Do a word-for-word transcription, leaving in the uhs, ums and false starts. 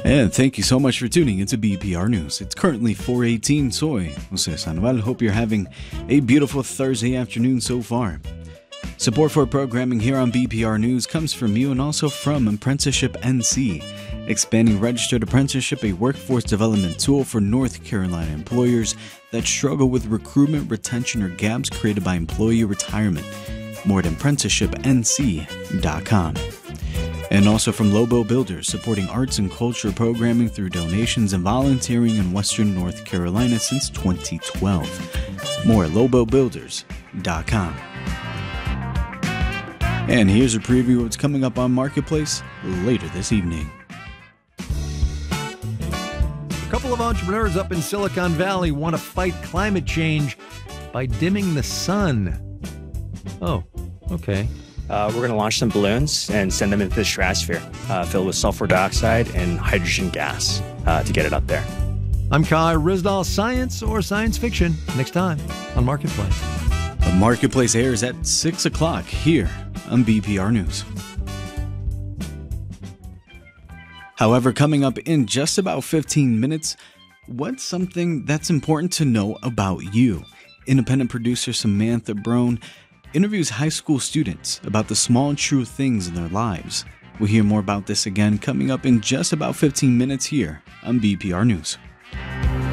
And thank you so much for tuning into B P R News. It's currently four eighteen. Soy Jose Sandoval. Hope you're having a beautiful Thursday afternoon so far. Support for programming here on B P R News comes from you and also from Apprenticeship N C, expanding registered apprenticeship, a workforce development tool for North Carolina employers that struggle with recruitment, retention, or gaps created by employee retirement. More at apprenticeship N C dot com. And also from Lobo Builders, supporting arts and culture programming through donations and volunteering in Western North Carolina since twenty twelve. More at lobo builders dot com. And here's a preview of what's coming up on Marketplace later this evening. A couple of entrepreneurs up in Silicon Valley want to fight climate change by dimming the sun. Oh, okay. Uh, we're going to launch some balloons and send them into the stratosphere, uh, filled with sulfur dioxide and hydrogen gas uh, to get it up there. I'm Kai Rizdal. Science or science fiction? Next time on Marketplace. The Marketplace airs at six o'clock here on B P R News. However, coming up in just about fifteen minutes, what's something that's important to know about you? Independent producer Samantha Brown interviews high school students about the small and true things in their lives. We'll hear more about this again coming up in just about fifteen minutes here on B P R News.